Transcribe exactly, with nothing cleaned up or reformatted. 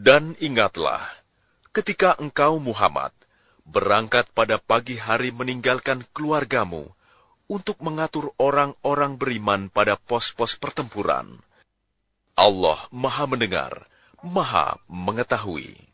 Dan ingatlah, ketika engkau Muhammad berangkat pada pagi hari meninggalkan keluargamu untuk mengatur orang-orang beriman pada pos-pos pertempuran. Allah Maha Mendengar, Maha Mengetahui.